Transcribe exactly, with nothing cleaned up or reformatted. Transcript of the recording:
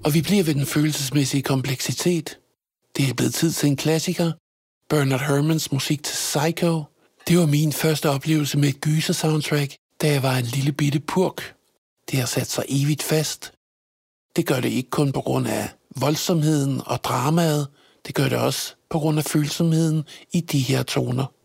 Og vi bliver ved den følelsesmæssige kompleksitet. Det er blevet tid til en klassiker. Bernard Herrmanns musik til Psycho. Det var min første oplevelse med et gyser-soundtrack, da jeg var en lille bitte purk. Det har sat sig evigt fast. Det gør det ikke kun på grund af voldsomheden og dramaet. Det gør det også på grund af følsomheden i de her toner.